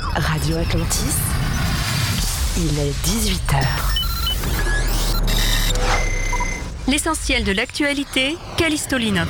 Radio Atlantis, il est 18h. L'essentiel de l'actualité, Callisto Linov.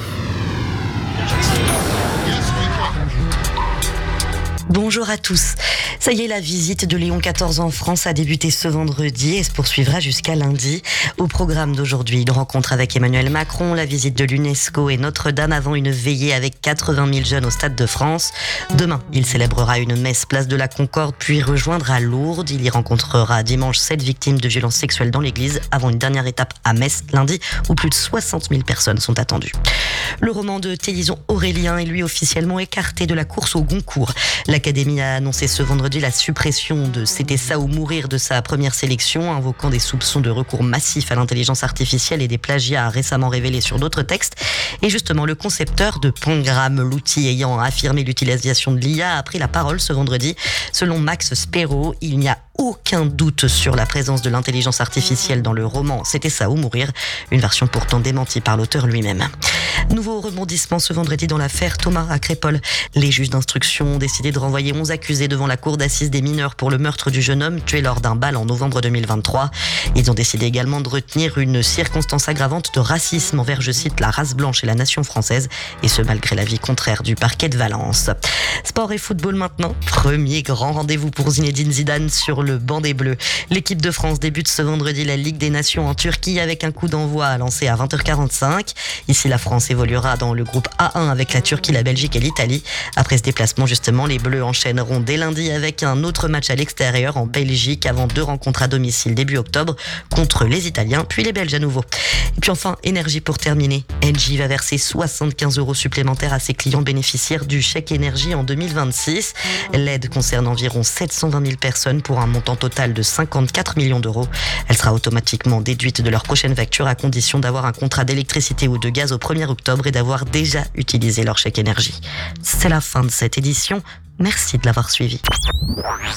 Bonjour à tous. Ça y est, la visite de Léon XIV en France a débuté ce vendredi et se poursuivra jusqu'à lundi. Au programme d'aujourd'hui, une rencontre avec Emmanuel Macron, la visite de l'UNESCO et Notre-Dame avant une veillée avec 80 000 jeunes au Stade de France. Demain, il célébrera une messe place de la Concorde puis rejoindra Lourdes. Il y rencontrera dimanche 7 victimes de violences sexuelles dans l'église avant une dernière étape à Metz lundi où plus de 60 000 personnes sont attendues. Le roman de Télisson Aurélien est lui officiellement écarté de la course au Goncourt. L'Académie a annoncé ce vendredi la suppression de C'était ça ou mourir de sa première sélection, invoquant des soupçons de recours massif à l'intelligence artificielle et des plagiats récemment révélés sur d'autres textes. Et justement, le concepteur de Pangram, l'outil ayant affirmé l'utilisation de l'IA, a pris la parole ce vendredi. Selon Max Spero, il n'y a aucun doute sur la présence de l'intelligence artificielle dans le roman C'était ça ou mourir, une version pourtant démentie par l'auteur lui-même. Nouveau rebondissement ce vendredi dans l'affaire Thomas à Crépol. Les juges d'instruction ont décidé de renvoyer 11 accusés devant la cour d'assises des mineurs pour le meurtre du jeune homme tué lors d'un bal en novembre 2023. Ils ont décidé également de retenir une circonstance aggravante de racisme envers, je cite, la race blanche et la nation française, et ce malgré l'avis contraire du parquet de Valence. Sport et football maintenant. Premier grand rendez-vous pour Zinedine Zidane sur le banc des Bleus. L'équipe de France débute ce vendredi la Ligue des Nations en Turquie avec un coup d'envoi lancé à 20h45. Ici, la France évoluera dans le groupe A1 avec la Turquie, la Belgique et l'Italie. Après ce déplacement, justement, les Bleus enchaîneront dès lundi avec un autre match à l'extérieur en Belgique avant 2 rencontres à domicile début octobre contre les Italiens puis les Belges à nouveau. Et puis enfin, énergie pour terminer. Engie va verser 75 € supplémentaires à ses clients bénéficiaires du chèque énergie en 2026. L'aide concerne environ 720 000 personnes pour un montant total de 54 millions d'euros. Elle sera automatiquement déduite de leur prochaine facture à condition d'avoir un contrat d'électricité ou de gaz au 1er octobre et d'avoir déjà utilisé leur chèque énergie. C'est la fin de cette édition. Merci de l'avoir suivi.